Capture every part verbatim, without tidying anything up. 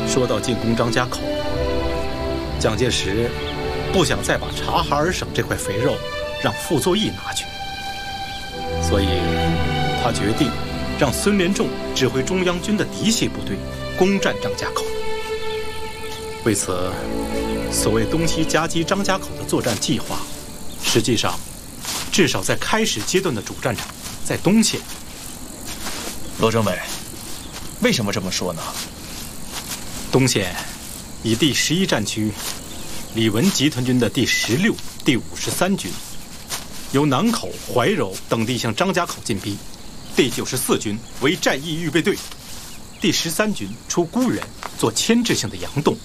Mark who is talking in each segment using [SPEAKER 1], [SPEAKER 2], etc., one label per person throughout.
[SPEAKER 1] 说到进攻张家口，蒋介石不想再把察哈尔省这块肥肉让傅作义拿去，所以他决定让孙连仲指挥中央军的嫡系部队攻占张家口。为此，所谓东西夹击张家口的作战计划，实际上至少在开始阶段的主战场在东线。
[SPEAKER 2] 罗政委，为什么这么说呢？
[SPEAKER 1] 东线以第十一战区李文集团军的第十六、第五十三军由南口、怀柔等地向张家口进逼，第九十四军为战役预备队，第十三军出沽源做牵制性的佯动。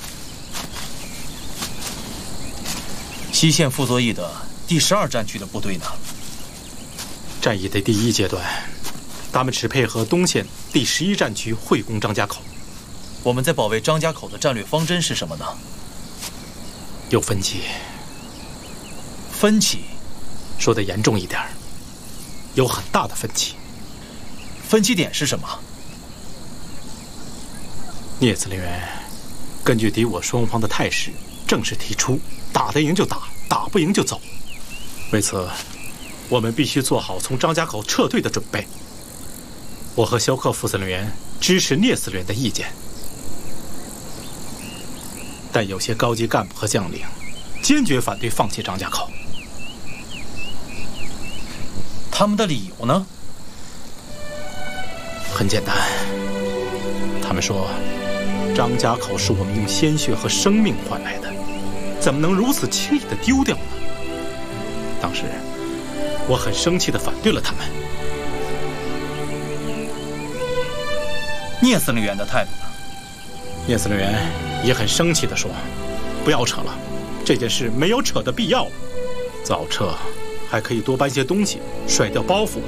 [SPEAKER 2] 西线傅作义的第十二战区的部队呢？
[SPEAKER 1] 战役的第一阶段，他们只配合东线第十一战区会攻张家口。
[SPEAKER 2] 我们在保卫张家口的战略方针是什么呢？
[SPEAKER 1] 有分歧。
[SPEAKER 2] 分歧？
[SPEAKER 1] 说得严重一点，有很大的分歧。
[SPEAKER 2] 分歧点是什么？
[SPEAKER 1] 聂司令员根据敌我双方的态势，正式提出打得赢就打，打不赢就走。为此，我们必须做好从张家口撤退的准备。我和萧克副司令员支持聂司令员的意见，但有些高级干部和将领坚决反对放弃张家口。
[SPEAKER 2] 他们的理由呢？
[SPEAKER 1] 很简单，他们说张家口是我们用鲜血和生命换来的，怎么能如此轻易地丢掉呢？当时我很生气地反对了他们。
[SPEAKER 2] 聂司令员的态度呢？
[SPEAKER 1] 聂司令员也很生气地说：“不要扯了，这件事没有扯的必要。早撤还可以多搬些东西，甩掉包袱，